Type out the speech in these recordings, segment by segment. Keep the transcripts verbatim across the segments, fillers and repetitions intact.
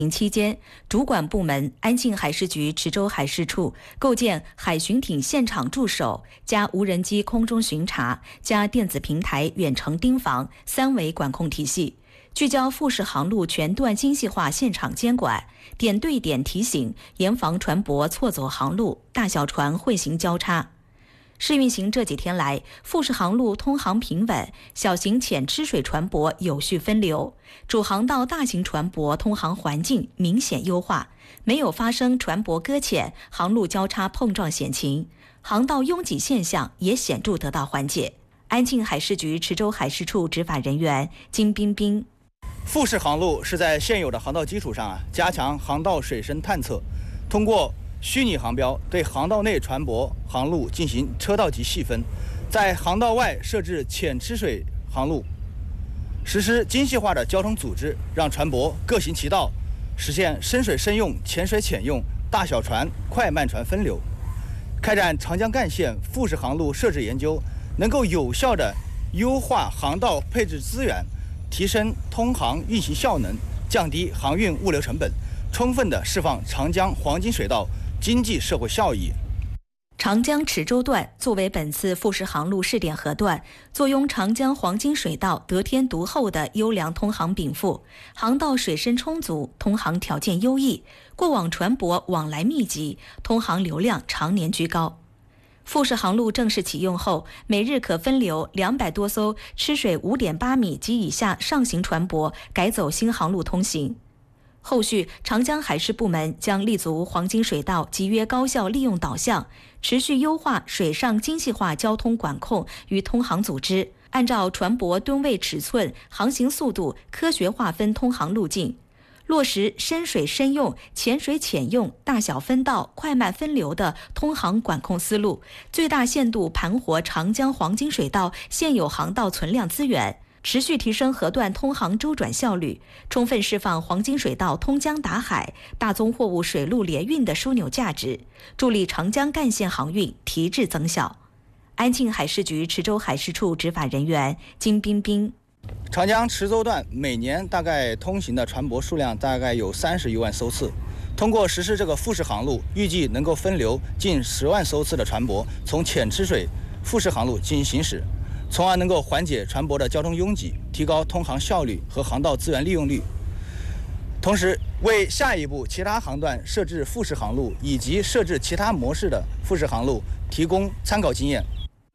期间，主管部门安庆海事局池州海事处构建海巡艇现场驻守加无人机空中巡查加电子平台远程盯防三维管控体系，聚焦富士航路全段精细化现场监管，点对点提醒，严防船舶错走航路、大小船汇行交叉。试运行这几天来，富士航路通航平稳，小型浅吃水船舶有序分流，主航道大型船舶通航环境明显优化，没有发生船舶搁浅、航路交叉碰撞险情，航道拥挤现象也显著得到缓解。安庆海事局池州海事处执法人员金彬彬： 富士航路是在现有的航道基础上啊，加强航道水深探测，通过虚拟航标对航道内船舶航路进行车道级细分，在航道外设置浅吃水航路，实施精细化的交通组织，让船舶各行其道，实现深水深用、浅水浅用、大小船、快慢船分流。开展长江干线富士航路设置研究，能够有效地优化航道配置资源，提升通航运行效能，降低航运物流成本，充分地释放长江黄金水道经济社会效益。 长江池州段作为本次富士航路试点河段，坐拥长江黄金水道得天独厚的优良通航禀赋，航道水深充足，通航条件优异，过往船舶往来密集，通航流量常年居高。富士航路正式启用后，每日可分流两百多艘吃水 五点八米及以下上型船舶改走新航路通行。后续，长江海事部门将立足黄金水道集约高效利用导向，持续优化水上精细化交通管控与通航组织，按照船舶吨位尺寸、航行速度科学划分通航路径，落实深水深用、浅水浅用、大小分道、快慢分流的通航管控思路，最大限度盘活长江黄金水道现有航道存量资源，持续提升河段通航周转效率，充分释放黄金水道通江达海、大宗货物水陆联运的枢纽价值，助力长江干线航运提质增效。安庆海事局池州海事处执法人员金彬彬： 长江池州段每年大概通行的船舶数量大概有三十余万艘次，通过实施这个富士航路，预计能够分流近十万艘次的船舶从浅吃水富士航路进行行驶，从而能够缓解船舶的交通拥挤，提高通航效率和航道资源利用率，同时为下一步其他航段设置富士航路以及设置其他模式的富士航路提供参考经验。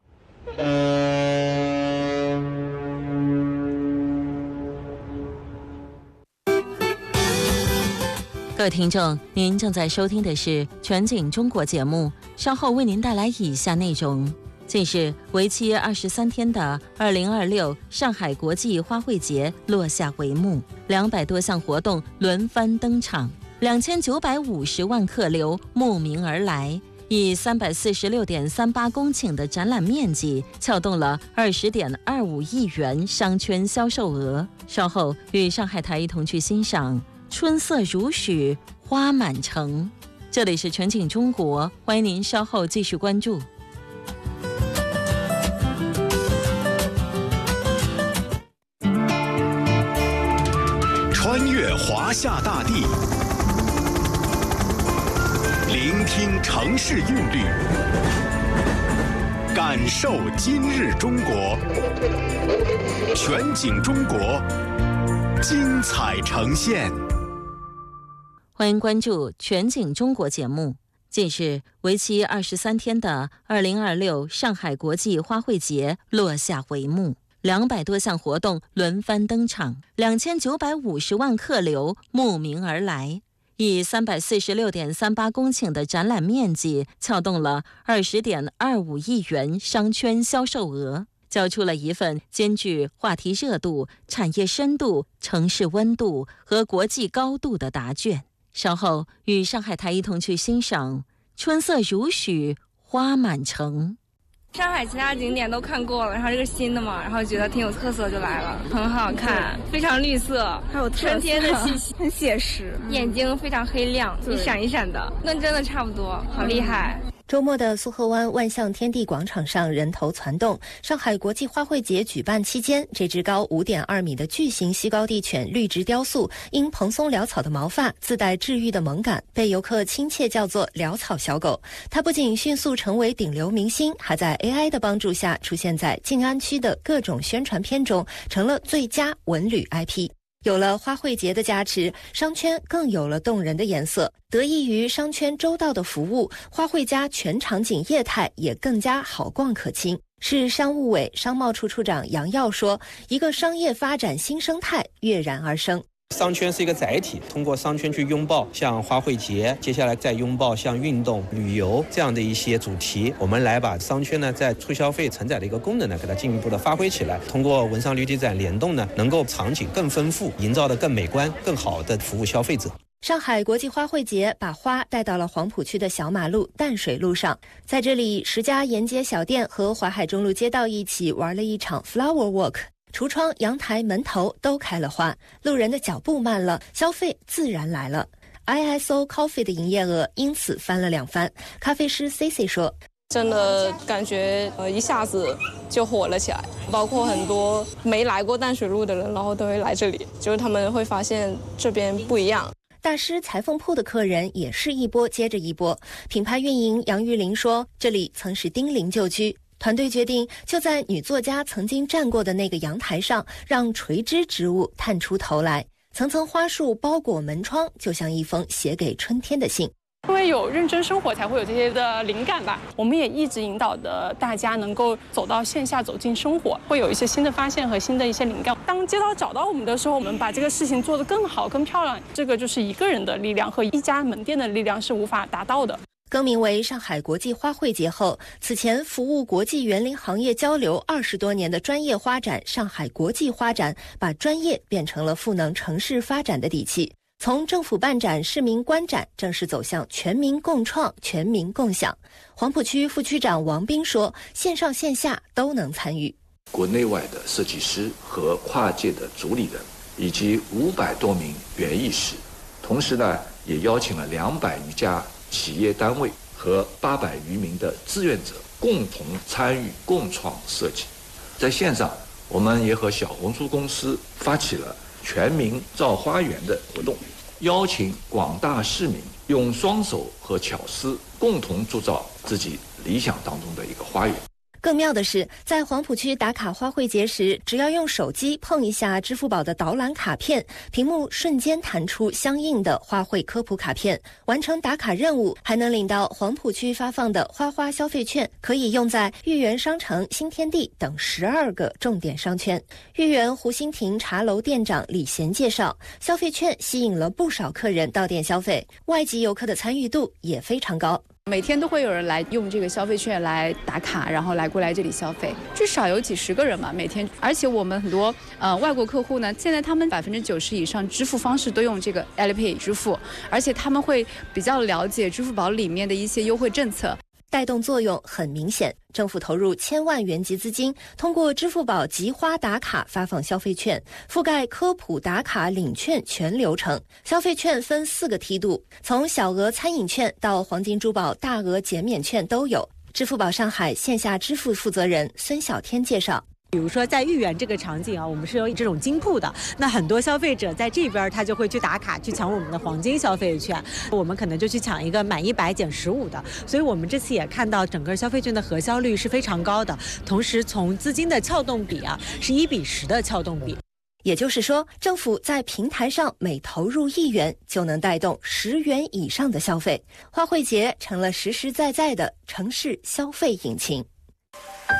各位听众，您正在收听的是全景中国节目，稍后为您带来以下内容。近日，为期二十三天的二零二六上海国际花卉节落下帷幕，两百多项活动轮番登场，两千九百五十万客流慕名而来，以三百四十六点三八公顷的展览面积，撬动了二十点二五亿元商圈销售额。稍后与上海台一同去欣赏春色如许，花满城。这里是全景中国，欢迎您稍后继续关注。 穿越华夏大地，聆听城市韵律，感受今日中国。全景中国，精彩呈现。 欢迎关注全景中国节目。近日，为期二十三天的二零二六上海国际花卉节落下帷幕，两百多项活动轮番登场，两千九百五十万客流慕名而来，以三百四十六点三八公顷的展览面积，撬动了二十点二五亿元商圈销售额，交出了一份兼具话题热度、产业深度、城市温度和国际高度的答卷。稍后与上海台一同去欣赏春色如许，花满城。 上海其他景点都看过了，然后这个新的嘛，然后觉得挺有特色就来了，很好看，非常绿色， 还有春天的气息， 很写实， 眼睛非常黑亮，一闪一闪的，跟真的差不多，好厉害。 周末的苏河湾万象天地广场上人头攒动。上海国际花卉节举办期间，这只高 五点二米的巨型西高地犬绿植雕塑，因蓬松潦草的毛发自带治愈的萌感，被游客亲切叫做潦草小狗。它不仅迅速成为顶流明星，还在 A I 的帮助下出现在静安区的各种宣传片中，成了最佳文旅 I P。有了花卉节的加持，商圈更有了动人的颜色。得益于商圈周到的服务，花卉家全场景业态也更加好逛可亲。市商务委商贸处处长杨耀说，一个商业发展新生态跃然而生。 商圈是一个载体，通过商圈去拥抱像花卉节，接下来再拥抱像运动、旅游这样的一些主题，我们来把商圈呢在促消费承载的一个功能呢给它进一步的发挥起来。通过文商旅地展联动呢，能够场景更丰富，营造的更美观，更好的服务消费者。 上海国际花卉节把花带到了黄浦区的小马路淡水路上，在这里十家沿街小店和淮海中路街道一起玩了一场 Flower Walk。橱窗、阳台、门头都开了花，路人的脚步慢了，消费自然来了。I S O Coffee 的营业额因此翻了两番。咖啡师 C C 说， 真的感觉呃一下子就火了起来，包括很多没来过淡水路的人，然后都会来这里，就是他们会发现这边不一样。 大师裁缝铺的客人也是一波接着一波。品牌运营杨玉玲说，这里曾是丁零旧居，团队决定就在女作家曾经站过的那个阳台上，让垂枝植物探出头来，层层花束包裹门窗，就像一封写给春天的信。 因为有认真生活，才会有这些的灵感吧。我们也一直引导的大家能够走到线下，走进生活，会有一些新的发现和新的一些灵感。当街道找到我们的时候，我们把这个事情做得更好、更漂亮。这个就是一个人的力量和一家门店的力量是无法达到的。 更名为上海国际花卉节后，此前服务国际园林行业交流二十多年的专业花展上海国际花展，把专业变成了赋能城市发展的底气。从政府办展、市民观展，正式走向全民共创、全民共享。黄浦区副区长王斌说，线上线下都能参与。 国内外的设计师和跨界的主理人，以及五百多名园艺师，同时呢，也邀请了两百余家企业单位和八百余名的志愿者共同参与共创设计。在线上，我们也和小红书公司发起了全民造花园的活动，邀请广大市民用双手和巧思共同铸造自己理想当中的一个花园。 更妙的是，在黄浦区打卡花卉节时，只要用手机碰一下支付宝的导览卡片，屏幕瞬间弹出相应的花卉科普卡片，完成打卡任务，还能领到黄浦区发放的花花消费券，可以用在豫园商城、新天地等十二个重点商圈。豫园湖心亭茶楼店长李贤介绍，消费券吸引了不少客人到店消费，外籍游客的参与度也非常高。 每天都会有人来用这个消费券来打卡，然后来过来这里消费，至少有几十个人吧每天。而且我们很多呃外国客户呢，现在他们百分之九十以上支付方式都用这个 Alipay 支付，而且他们会比较了解支付宝里面的一些优惠政策。 带动作用很明显，政府投入千万元集资金，通过支付宝集花打卡发放消费券，覆盖科普打卡领券全流程。消费券分四个梯度，从小额餐饮券到黄金珠宝大额减免券都有。支付宝上海线下支付负责人孙小天介绍， 比如说在豫园这个场景啊，我们是有这种金铺的，那很多消费者在这边他就会去打卡，去抢我们的黄金消费券，我们可能就去抢一个满一百减十五的，所以我们这次也看到整个消费券的核销率是非常高的，同时从资金的撬动比啊是一比十的撬动比。 也就是说，政府在平台上每投入一元，就能带动十元以上的消费。花卉节成了实实在在的城市消费引擎。